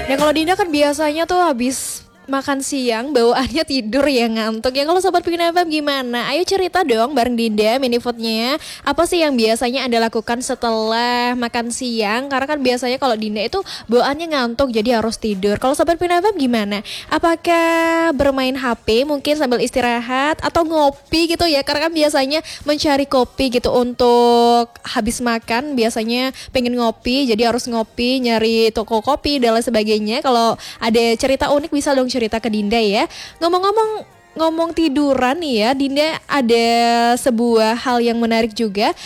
Nah kalau Dinda kan biasanya tuh habis makan siang bawaannya tidur ya ngantuk ya. Kalau Sobat Pink FM gimana? Ayo cerita dong bareng Dinda mini foodnya. Apa sih yang biasanya Anda lakukan setelah makan siang? Karena kan biasanya kalau Dinda itu bawaannya ngantuk jadi harus tidur. Kalau Sobat Pink FM gimana? Apakah bermain HP mungkin sambil istirahat atau ngopi gitu ya? Karena kan biasanya mencari kopi gitu untuk habis makan biasanya pengen ngopi jadi harus ngopi nyari toko kopi dan lain sebagainya. Kalau ada cerita unik bisa dong cerita ke Dinda ya. Ngomong-ngomong tiduran nih ya, Dinda ada sebuah hal yang menarik juga.